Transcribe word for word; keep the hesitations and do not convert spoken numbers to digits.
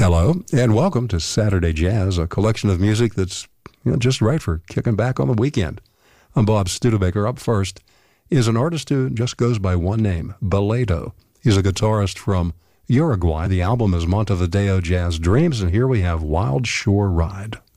Hello, and welcome to Saturday Jazz, a collection of music that's you know, just right for kicking back on the weekend. I'm Bob Studebaker. Up first is an artist who just goes by one name, Boledo. He's a guitarist from Uruguay. The album is Montevideo Jazz Dreams, and here we have Wild Shore Ride.